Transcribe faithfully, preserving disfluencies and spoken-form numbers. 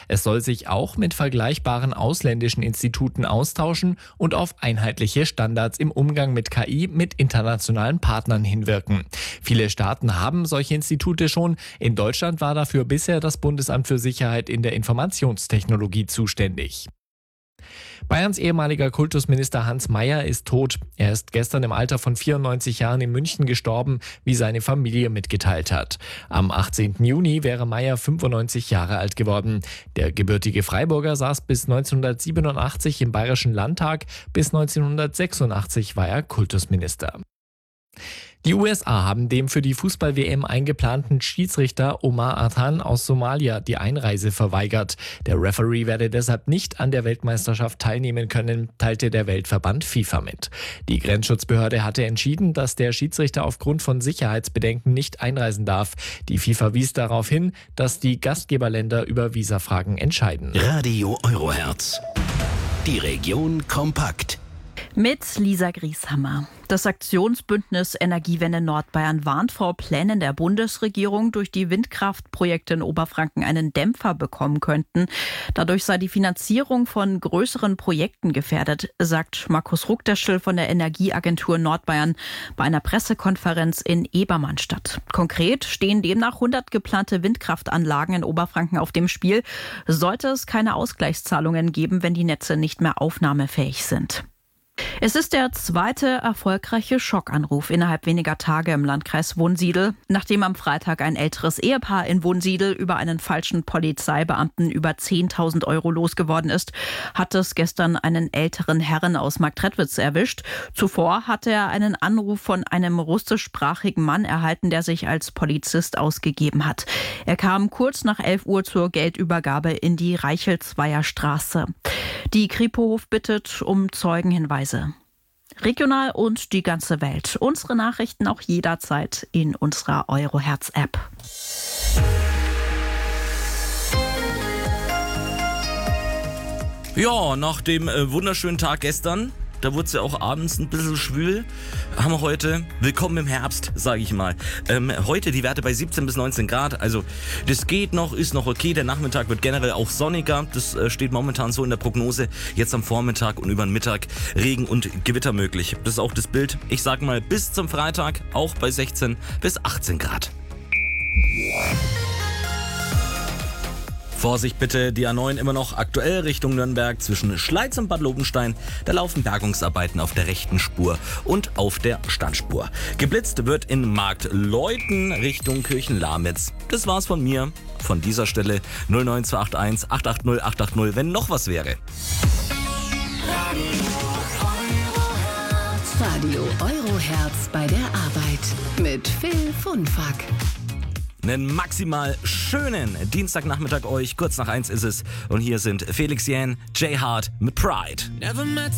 Es soll sich auch mit vergleichbaren ausländischen Instituten austauschen und auf einheitliche Standards im Umgang mit K I mit internationalen Partnern hinwirken. Viele Staaten haben solche Institute schon. In Deutschland war dafür bisher das Bundesamt für Sicherheit in der Informationstechnologie zuständig. Bayerns ehemaliger Kultusminister Hans Mayer ist tot. Er ist gestern im Alter von vierundneunzig Jahren in München gestorben, wie seine Familie mitgeteilt hat. Am achtzehnten Juni wäre Mayer fünfundneunzig Jahre alt geworden. Der gebürtige Freiburger saß bis neunzehnhundertsiebenundachtzig im Bayerischen Landtag. Bis neunzehnhundertsechsundachtzig war er Kultusminister. Die U S A haben dem für die Fußball-W M eingeplanten Schiedsrichter Omar Artan aus Somalia die Einreise verweigert. Der Referee werde deshalb nicht an der Weltmeisterschaft teilnehmen können, teilte der Weltverband FIFA mit. Die Grenzschutzbehörde hatte entschieden, dass der Schiedsrichter aufgrund von Sicherheitsbedenken nicht einreisen darf. Die FIFA wies darauf hin, dass die Gastgeberländer über Visafragen entscheiden. Radio Eurohertz. Die Region kompakt. Mit Lisa Grieshammer. Das Aktionsbündnis Energiewende Nordbayern warnt vor Plänen der Bundesregierung, durch die Windkraftprojekte in Oberfranken einen Dämpfer bekommen könnten. Dadurch sei die Finanzierung von größeren Projekten gefährdet, sagt Markus Ruckdeschel von der Energieagentur Nordbayern bei einer Pressekonferenz in Ebermannstadt. Konkret stehen demnach hundert geplante Windkraftanlagen in Oberfranken auf dem Spiel, sollte es keine Ausgleichszahlungen geben, wenn die Netze nicht mehr aufnahmefähig sind. Es ist der zweite erfolgreiche Schockanruf innerhalb weniger Tage im Landkreis Wunsiedel. Nachdem am Freitag ein älteres Ehepaar in Wunsiedel über einen falschen Polizeibeamten über zehntausend Euro losgeworden ist, hat es gestern einen älteren Herrn aus Marktredwitz erwischt. Zuvor hatte er einen Anruf von einem russischsprachigen Mann erhalten, der sich als Polizist ausgegeben hat. Er kam kurz nach elf Uhr zur Geldübergabe in die Reichelsweier Straße. Die Kripo bittet um Zeugenhinweise. Regional und die ganze Welt. Unsere Nachrichten auch jederzeit in unserer Eurohertz-App. Ja, nach dem äh, wunderschönen Tag gestern, da wurde es ja auch abends ein bisschen schwül, haben wir heute, willkommen im Herbst, sage ich mal. Ähm, heute die Werte bei siebzehn bis neunzehn Grad, also das geht noch, ist noch okay. Der Nachmittag wird generell auch sonniger, das äh, steht momentan so in der Prognose. Jetzt am Vormittag und über den Mittag Regen und Gewitter möglich. Das ist auch das Bild. Ich sage mal bis zum Freitag auch bei sechzehn bis achtzehn Grad. Vorsicht bitte, die A neun immer noch aktuell Richtung Nürnberg zwischen Schleiz und Bad Lobenstein. Da laufen Bergungsarbeiten auf der rechten Spur und auf der Standspur. Geblitzt wird in Marktleuthen Richtung Kirchenlamitz. Das war's von mir. Von dieser Stelle null neun zwei acht eins acht acht null acht acht null, wenn noch was wäre. Radio Eurohertz bei der Arbeit mit Phil Funfack. Einen maximal schönen Dienstagnachmittag euch. Kurz nach eins ist es. Und hier sind Felix Jähn, Jay Hart mit Pride. Never met